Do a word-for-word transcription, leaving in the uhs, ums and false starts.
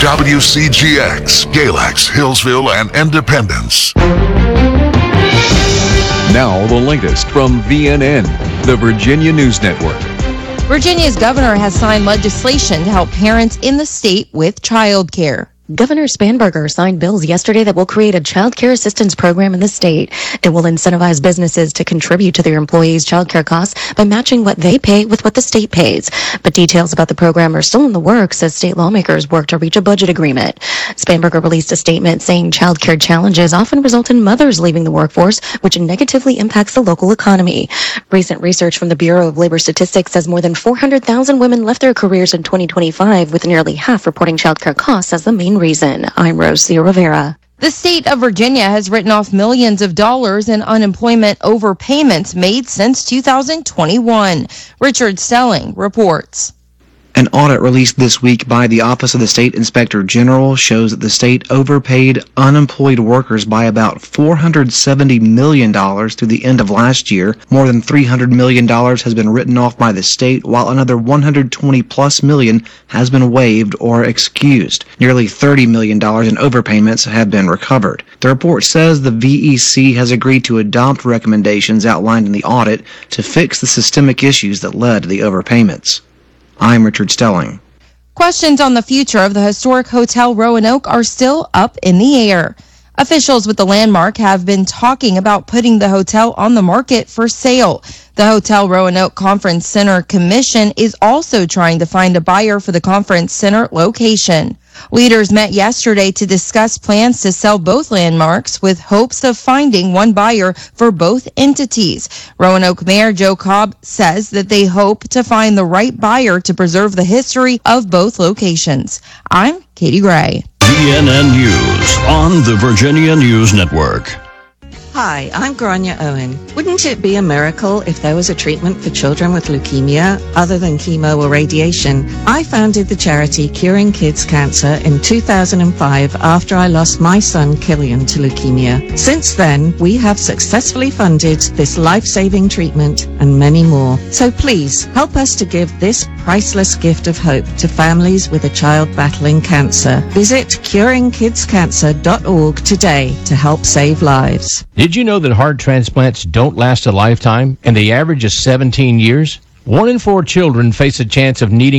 W C G X, Galax, Hillsville, and Independence. Now the latest from V N N, the Virginia News Network. Virginia's governor has signed legislation to help parents in the state with child care. Governor Spanberger signed bills yesterday that will create a child care assistance program in the state. It will incentivize businesses to contribute to their employees' child care costs by matching what they pay with what the state pays. But details about the program are still in the works as state lawmakers work to reach a budget agreement. Spanberger released a statement saying child care challenges often result in mothers leaving the workforce, which negatively impacts the local economy. Recent research from the Bureau of Labor Statistics says more than four hundred thousand women left their careers in twenty twenty-five, with nearly half reporting child care costs as the main reason. I'm Rosie Rivera. The state of Virginia has written off millions of dollars in unemployment overpayments made since two thousand twenty-one. Richard Stelling reports. An audit released this week by the Office of the State Inspector General shows that the state overpaid unemployed workers by about four hundred seventy million dollars through the end of last year. More than three hundred million dollars has been written off by the state, while another one hundred twenty plus million has been waived or excused. Nearly thirty million dollars in overpayments have been recovered. The report says the V E C has agreed to adopt recommendations outlined in the audit to fix the systemic issues that led to the overpayments. I'm Richard Stelling. Questions on the future of the historic Hotel Roanoke are still up in the air. Officials with the landmark have been talking about putting the hotel on the market for sale. The Hotel Roanoke Conference Center Commission is also trying to find a buyer for the conference center location. Leaders met yesterday to discuss plans to sell both landmarks with hopes of finding one buyer for both entities. Roanoke Mayor Joe Cobb says that they hope to find the right buyer to preserve the history of both locations. I'm Katie Gray. V N N News on the Virginia News Network. Hi, I'm Grania Owen. Wouldn't it be a miracle if there was a treatment for children with leukemia other than chemo or radiation? I founded the charity Curing Kids Cancer in two thousand five after I lost my son Killian to leukemia. Since then, we have successfully funded this life-saving treatment and many more. So please, help us to give this priceless gift of hope to families with a child battling cancer. Visit curing kids cancer dot org today to help save lives. Did you know that heart transplants don't last a lifetime and the average is seventeen years? One in four children face a chance of needing